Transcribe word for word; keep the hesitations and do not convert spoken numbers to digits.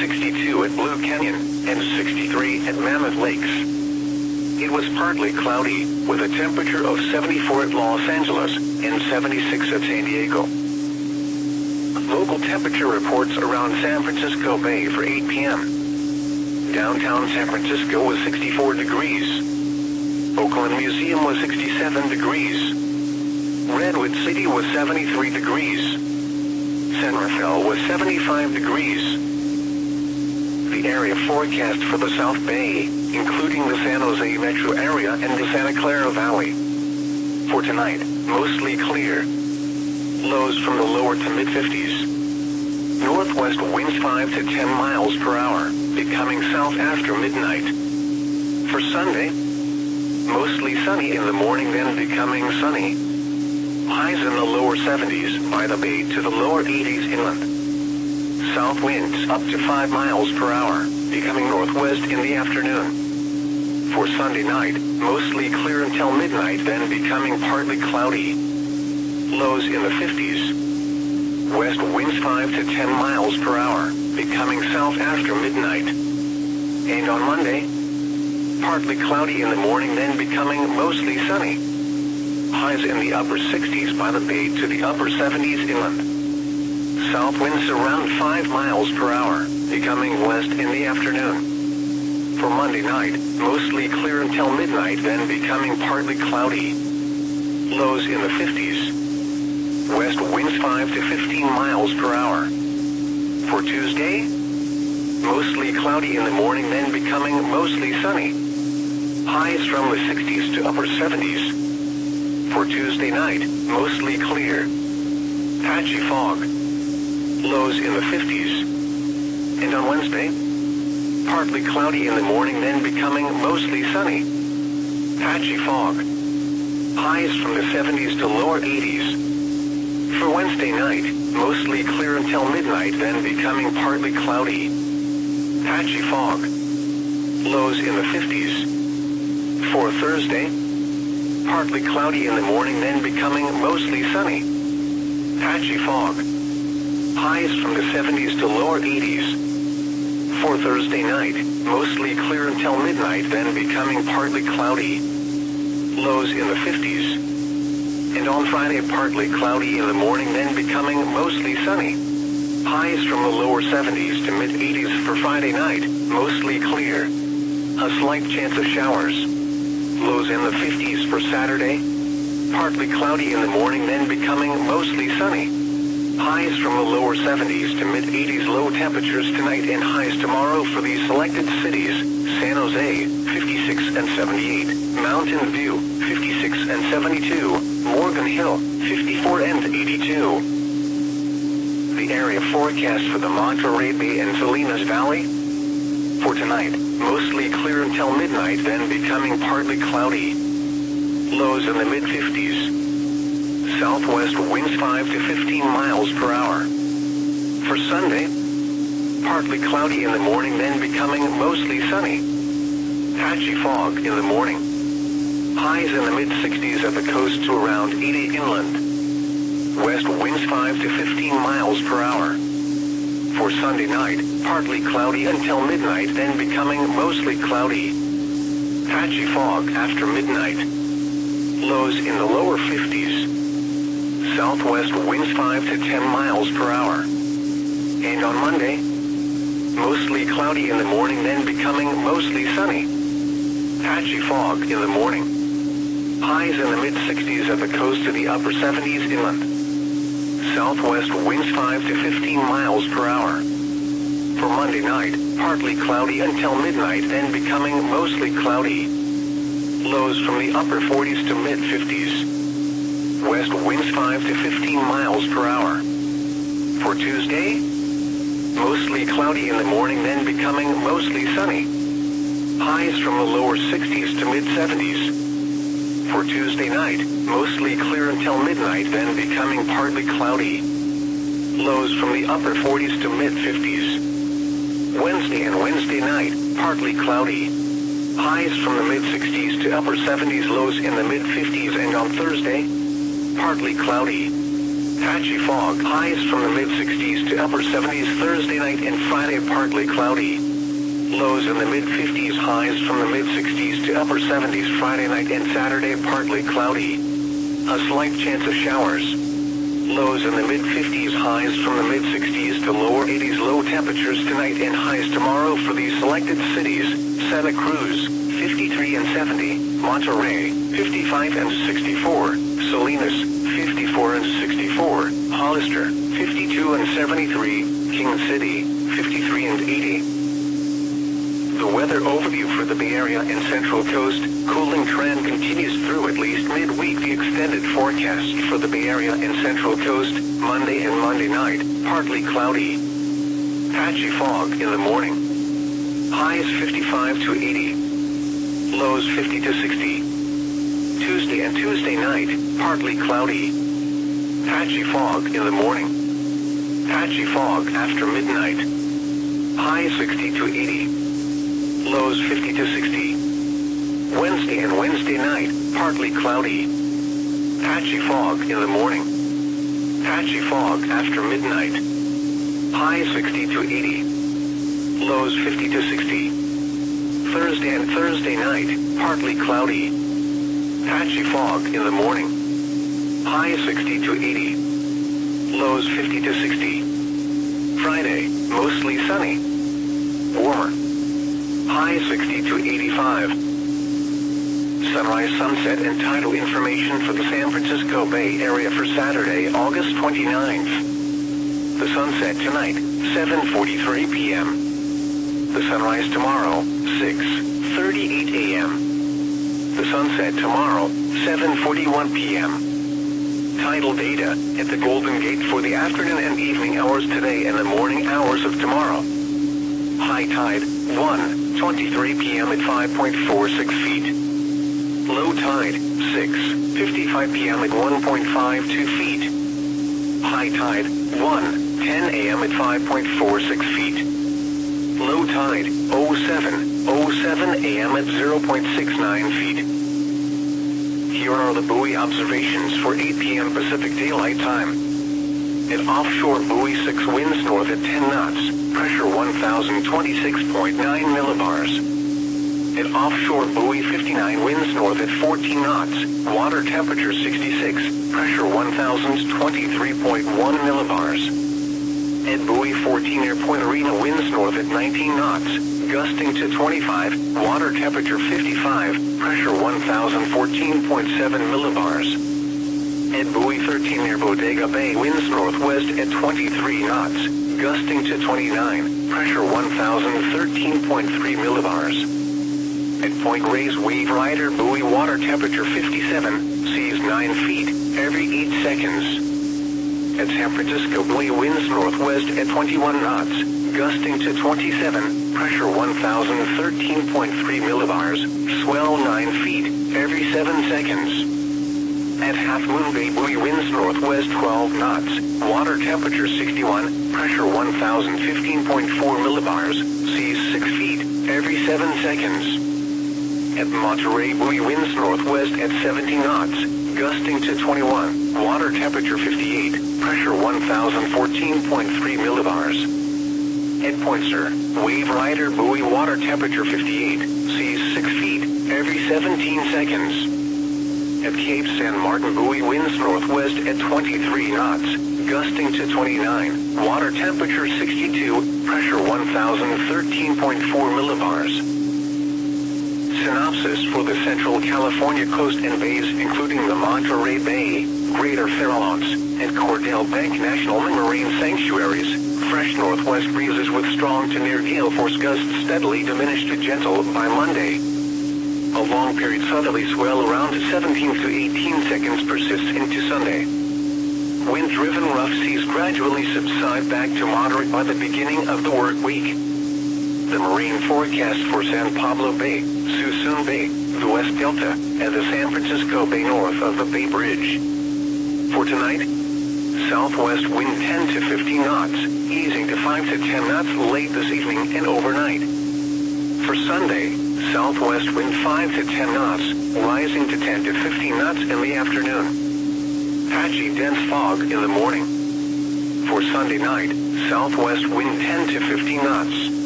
sixty-two at Blue Canyon, and sixty-three at Mammoth Lakes. It was partly cloudy, with a temperature of seventy-four at Los Angeles and seventy-six at San Diego. Local temperature reports around San Francisco Bay for eight p m Downtown San Francisco was sixty-four degrees. Oakland Museum was sixty-seven degrees. Redwood City was seventy-three degrees. San Rafael was seventy-five degrees. The area forecast for the South Bay, including the San Jose metro area and the Santa Clara Valley. For tonight, mostly clear. Lows from the lower to mid-fifties. Northwest winds five to ten miles per hour, becoming south after midnight. For Sunday, mostly sunny in the morning, then becoming sunny. Highs in the lower seventies by the bay to the lower eighties inland. South winds up to five miles per hour, becoming northwest in the afternoon. For Sunday night, mostly clear until midnight, then becoming partly cloudy. Lows in the fifties. West winds five to ten miles per hour, becoming south after midnight. And on Monday, partly cloudy in the morning, then becoming mostly sunny. Highs in the upper sixties by the bay to the upper seventies inland. South winds around five miles per hour, becoming west in the afternoon. For Monday night, mostly clear until midnight, then becoming partly cloudy. Lows in the fifties. West winds five to fifteen miles per hour. For Tuesday, mostly cloudy in the morning, then becoming mostly sunny. Highs from the sixties to upper seventies. For Tuesday night, mostly clear. Patchy fog. Lows in the fifties. And on Wednesday, partly cloudy in the morning, then becoming mostly sunny. Patchy fog. Highs from the seventies to lower eighties. For Wednesday night, mostly clear until midnight, then becoming partly cloudy. Patchy fog. Lows in the fifties. For Thursday, partly cloudy in the morning, then becoming mostly sunny. Patchy fog. Highs from the seventies to lower eighties. For Thursday night, mostly clear until midnight, then becoming partly cloudy. Lows in the fifties. And on Friday, partly cloudy in the morning, then becoming mostly sunny. Highs from the lower seventies to mid-eighties for Friday night, mostly clear. A slight chance of showers. Lows in the fifties for Saturday. Partly cloudy in the morning, then becoming mostly sunny. Highs from the lower seventies to mid-eighties, low temperatures tonight and highs tomorrow for these selected cities: San Jose, fifty-six and seventy-eight, Mountain View, fifty-six and seventy-two, Morgan Hill, fifty-four and eighty-two. The area forecast for the Monterey Bay and Salinas Valley. For tonight, mostly clear until midnight, then becoming partly cloudy. Lows in the mid-fifties. Southwest winds five to fifteen miles per hour. For Sunday, partly cloudy in the morning, then becoming mostly sunny. Patchy fog in the morning. Highs in the mid-sixties at the coast to around eighty inland. West winds five to fifteen miles per hour. For Sunday night, partly cloudy until midnight, then becoming mostly cloudy. Patchy fog after midnight. Lows in the lower fifties. Southwest winds five to ten miles per hour. And on Monday, mostly cloudy in the morning, then becoming mostly sunny. Patchy fog in the morning. Highs in the mid-sixties at the coast to the upper seventies inland. Southwest winds five to fifteen miles per hour. For Monday night, partly cloudy until midnight, then becoming mostly cloudy. Lows from the upper forties to mid-fifties. West winds five to fifteen miles per hour. For Tuesday, mostly cloudy in the morning, then becoming mostly sunny. Highs from the lower sixties to mid-seventies. For Tuesday night, mostly clear until midnight, then becoming partly cloudy. Lows from the upper forties to mid-fifties. Wednesday and Wednesday night, partly cloudy. Highs from the mid-sixties to upper seventies, lows in the mid-fifties, and on Thursday, partly cloudy. Patchy fog. Highs from the mid sixties to upper seventies Thursday night and Friday partly cloudy. Lows in the mid fifties. Highs from the mid sixties to upper seventies Friday night and Saturday partly cloudy. A slight chance of showers. Lows in the mid fifties. Highs from the mid sixties to lower eighties. Low temperatures tonight and highs tomorrow for these selected cities: Santa Cruz, fifty-three and seventy, Monterey, fifty-five and sixty-four, Salinas, fifty-four and sixty-four, Hollister, fifty-two and seventy-three, King City, fifty-three and eighty. The weather overview for the Bay Area and Central Coast. Cooling trend continues through at least midweek. The extended forecast for the Bay Area and Central Coast: Monday and Monday night, partly cloudy. Patchy fog in the morning. Highs fifty-five to eighty. Lows fifty to sixty. Tuesday and Tuesday night, partly cloudy. Patchy fog in the morning. Patchy fog after midnight. Highs sixty to eighty. Lows fifty to sixty. Wednesday and Wednesday night, partly cloudy. Patchy fog in the morning. Patchy fog after midnight. Highs sixty to eighty. Lows fifty to sixty. Thursday and Thursday night, partly cloudy. Patchy fog in the morning. Highs sixty to eighty. Lows fifty to sixty. Friday, mostly sunny. Warmer. Highs sixty to eighty-five. Sunrise, sunset, and tidal information for the San Francisco Bay Area for Saturday, August twenty-ninth. The sunset tonight, seven forty-three p m The sunrise tomorrow, six thirty-eight a m The sunset tomorrow, seven forty-one p m Tidal data at the Golden Gate for the afternoon and evening hours today and the morning hours of tomorrow. High tide, one twenty-three p m at five point four six feet. Low tide, six fifty-five p m at one point five two feet. High tide, one ten a m at five point four six feet. Low tide, oh seven oh seven a m at zero point six nine feet. Here are the buoy observations for eight p m Pacific Daylight Time. At offshore buoy six, winds north at ten knots, pressure one thousand twenty-six point nine millibars. At offshore buoy fifty-nine, winds north at fourteen knots, water temperature sixty-six, pressure one thousand twenty-three point one millibars. At buoy fourteen, near Point Arena, winds north at nineteen knots, gusting to twenty-five, water temperature fifty-five, pressure one thousand fourteen point seven millibars. At buoy thirteen, near Bodega Bay, winds northwest at twenty-three knots, gusting to twenty-nine, pressure one thousand thirteen point three millibars. At Point Reyes, Wave Rider buoy, water temperature fifty-seven, seas nine feet, every eight seconds. At San Francisco buoy, winds northwest at twenty-one knots, gusting to twenty-seven, pressure one thousand thirteen point three millibars, swell nine feet, every seven seconds. At Half Moon Bay buoy, winds northwest twelve knots, water temperature sixty-one, pressure one thousand fifteen point four millibars, seas six feet, every seven seconds. At Monterey buoy, winds northwest at seventy knots, gusting to twenty-one, water temperature fifty-eight, pressure one thousand fourteen point three millibars. At Point Sur, Wave Rider buoy, water temperature fifty-eight, seas six feet, every seventeen seconds. At Cape San Martin buoy, winds northwest at twenty-three knots, gusting to twenty-nine, water temperature sixty-two, pressure one thousand thirteen point four millibars. Synopsis for the Central California coast and bays, including the Monterey Bay, Greater Farallones, and Cordell Bank National Marine Sanctuaries. Fresh northwest breezes with strong to near gale force gusts steadily diminish to gentle by Monday. A long period southerly swell around seventeen to eighteen seconds persists into Sunday. Wind-driven rough seas gradually subside back to moderate by the beginning of the work week. The marine forecast for San Pablo Bay, Suisun Bay, the West Delta, and the San Francisco Bay north of the Bay Bridge. For tonight, southwest wind ten to fifteen knots, easing to five to ten knots late this evening and overnight. For Sunday, southwest wind five to ten knots, rising to ten to fifteen knots in the afternoon. patchy dense fog in the morning. For Sunday night, southwest wind ten to fifteen knots.